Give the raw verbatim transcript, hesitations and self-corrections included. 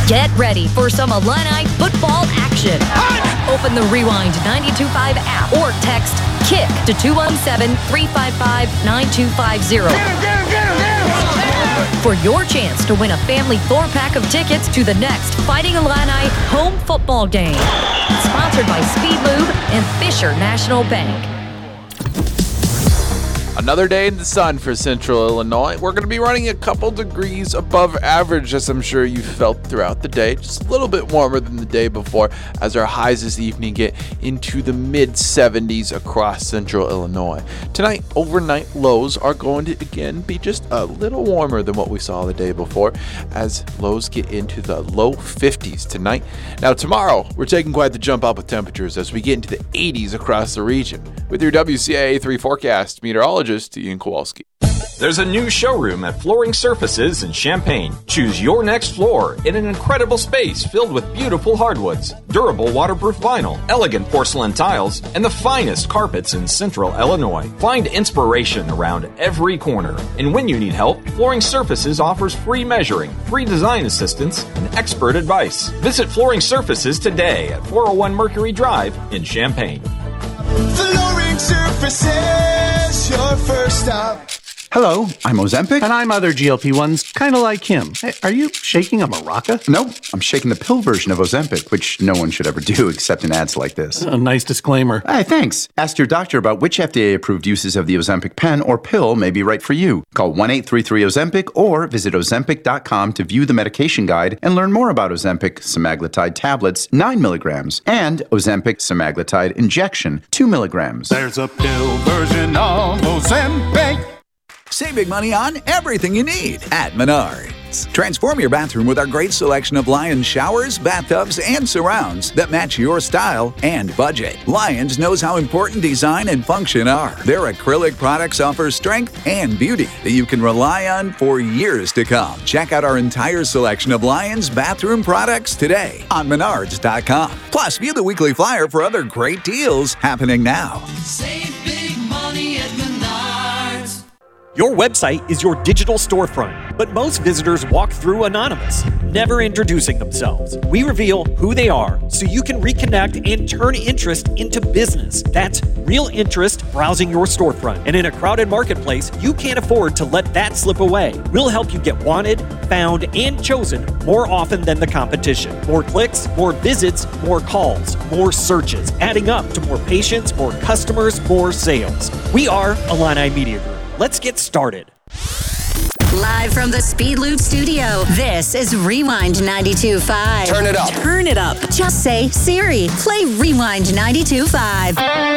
Get ready for some Illini football action. Open the Rewind ninety-two point five app or text KICK to two one seven, three five five, nine two five zero for your chance to win a family four-pack of tickets to the next Fighting Illini home football game. Sponsored by Speed Lube and Fisher National Bank. Another day in the sun for Central Illinois. We're going to be running a couple degrees above average, as I'm sure you felt throughout the day. Just a little bit warmer than the day before, as our highs this evening get into the mid seventies across Central Illinois. Tonight, overnight lows are going to again be just a little warmer than what we saw the day before, as lows get into the low fifties tonight. Now tomorrow, we're taking quite the jump up with temperatures as we get into the eighties across the region. With your W C I A three forecast, meteorologist Ian Kowalski. There's a new showroom at Flooring Surfaces in Champaign. Choose your next floor in an incredible space filled with beautiful hardwoods, durable waterproof vinyl, elegant porcelain tiles, and the finest carpets in Central Illinois. Find inspiration around every corner. And when you need help, Flooring Surfaces offers free measuring, free design assistance, and expert advice. Visit Flooring Surfaces today at four oh one Mercury Drive in Champaign. Flooring Surfaces, your first stop. Hello, I'm Ozempic. And I'm other G L P ones, kind of like him. Hey, are you shaking a maraca? No, I'm shaking the pill version of Ozempic, which no one should ever do except in ads like this. A nice disclaimer. Hey, thanks. Ask your doctor about which F D A-approved uses of the Ozempic pen or pill may be right for you. Call one eight three three Ozempic or visit ozempic dot com to view the medication guide and learn more about Ozempic semaglutide tablets, nine milligrams, and Ozempic semaglutide injection, two milligrams. There's a pill version of Ozempic. Save big money on everything you need at Menards. Transform your bathroom with our great selection of Lions showers, bathtubs, and surrounds that match your style and budget. Lions knows how important design and function are. Their acrylic products offer strength and beauty that you can rely on for years to come. Check out our entire selection of Lions bathroom products today on menards dot com. Plus, view the weekly flyer for other great deals happening now. Save big money at Menards. Your website is your digital storefront, but most visitors walk through anonymous, never introducing themselves. We reveal who they are so you can reconnect and turn interest into business. That's real interest browsing your storefront. And in a crowded marketplace, you can't afford to let that slip away. We'll help you get wanted, found, and chosen more often than the competition. More clicks, more visits, more calls, more searches, adding up to more patients, more customers, more sales. We are Illini Media Group. Let's get started. Live from the Speed Lube studio, this is Rewind ninety-two point five. Turn it up. Turn it up. Just say, Siri, play Rewind ninety-two point five.